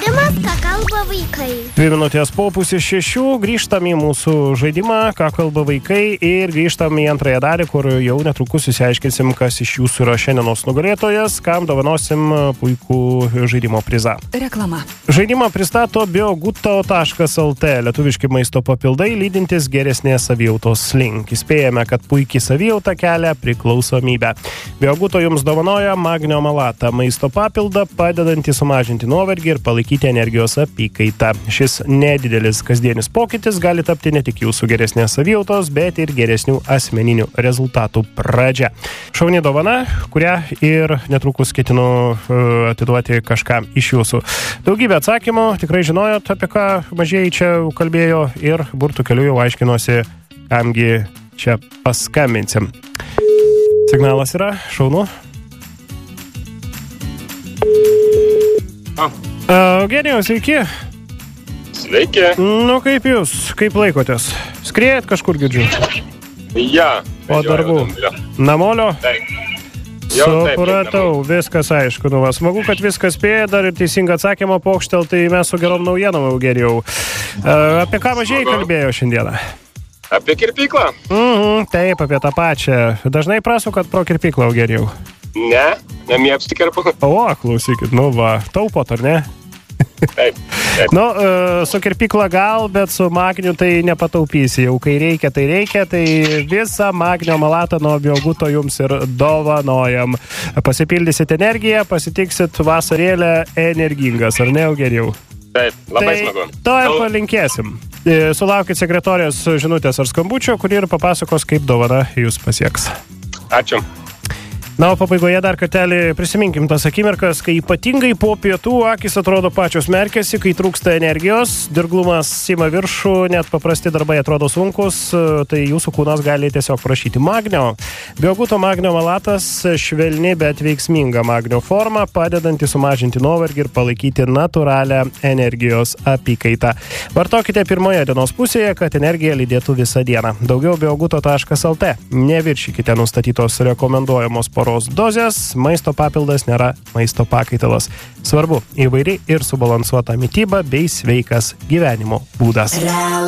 Žaidimas, ką kalba vaikai. 2 minutės po 5:06 grįžtam į mūsų žaidimą, ką kalba vaikai, ir grįžtam į antrąją dalį, kur jau netrukus išsiaiškinsim, kas iš jūsų yra šiandienos nugalėtojas, kam dovanosim puikų žaidimo prizą. Reklama. Žaidimą pristato bioguto.lt, lietuviški maisto papildai, lydintis geresnės savijautos link. Įspėjame, kad puikiai savijauta kelia priklausomybę. Bioguto jums dovanoja magnio malatą, maisto papildą, padedantį sumažinti nuovargį ir palaikyti energijos apykaitą. Šis nedidelis kasdienis pokytis gali tapti ne tik jūsų geresnės savijautos, bet ir geresnių asmeninių rezultatų pradžia. Šauni dovana, kurią ir netrukus ketinu atiduoti kažką iš jūsų. Daugybė atsakymų, tikrai žinojot, apie ką mažieji čia kalbėjo, ir burtų keliu jau aiškinosi, kamgi čia paskambinsim. Signalas yra, šaunu. Eugenijau, sveiki. Sveiki. Nu, kaip jūs? Kaip laikotės? Skriejat kažkur, girdžiu? Ja. Po darbų. Namolio? Jau, Supratau, viskas aišku. Nu, smagu, kad viskas spėja, dar ir teisingą atsakymą pokštel, tai mes su gerom naujienom, Eugenijau. Apie ką mažieji kalbėjo šiandieną? Apie kirpyklą? Taip, apie tą pačią. Dažnai prasukat pro kirpyklą, Eugenijau? Ne, namie apsikerpu. O, klausykit, nu va, taupot, ar ne? Taip. Nu, su kirpykla gal, bet su magniu tai nepataupysi. Jau kai reikia, tai visą magnio malatą nuo Bioguto jums ir dovanojam. Pasipildysit energiją, pasitiksit vasarėlę energingas, ar ne, Eugenijau? Taip, labai smagu. To ir palinkėsim. Sulaukit sekretorės žinutės ar skambučio, kuri ir papasakos, kaip dovana jūs pasieks. Ačiū. Na, o pabaigoje dar kartelį prisiminkim tas akimirkas, kai ypatingai po pietų akis atrodo pačios merkėsi, kai trūksta energijos, dirglumas ima viršų, net paprasti darbai atrodo sunkus, tai jūsų kūnas gali tiesiog prašyti magnio. Bioguto magnio malatas švelni, bet veiksminga magnio forma, padedanti sumažinti nuovargį ir palaikyti natūralią energijos apykaitą. Vartokite pirmoje dienos pusėje, kad energija lydėtų visą dieną. Daugiau bioguto.lt. Neviršykite nustatytos rekomenduojamos poros dozės, maisto papildas nėra maisto pakaitalas. Svarbu įvairi ir subalansuota mityba bei sveikas gyvenimo būdas.